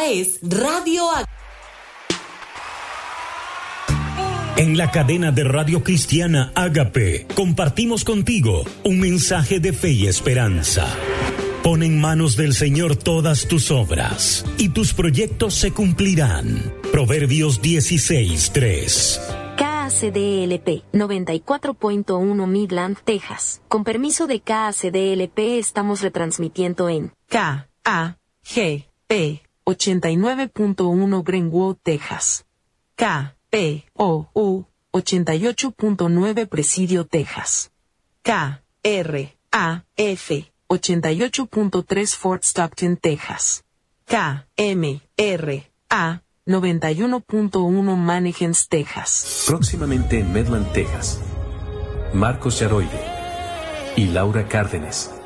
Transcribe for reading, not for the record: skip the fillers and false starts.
es Radio En la cadena de Radio Cristiana Ágape, compartimos contigo un mensaje de fe y esperanza. Pon en manos del Señor todas tus obras, y tus proyectos se cumplirán. Proverbios 16:3. KACDLP 94.1 Midland, Texas. Con permiso de KACDLP estamos retransmitiendo en KAGP 89.1 Greenwood, Texas. KPOU 88.9 Presidio, Texas. KRAF 88.3 Fort Stockton, Texas. KMRA 91.1 Mannequins, Texas. Próximamente en Midland, Texas. Marcos Yaroide y Laura Cárdenas